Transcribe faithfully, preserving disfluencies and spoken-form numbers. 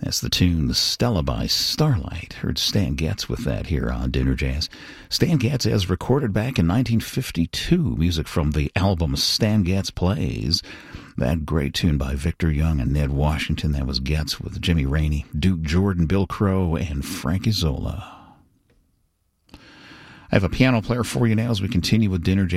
That's the tune Stella by Starlight. Heard Stan Getz with that here on Dinner Jazz. Stan Getz, as recorded back in nineteen fifty-two, music from the album Stan Getz Plays. That great tune by Victor Young and Ned Washington. That was Getz with Jimmy Rainey, Duke Jordan, Bill Crow, and Frank Isola. I have a piano player for you now as we continue with Dinner Jazz.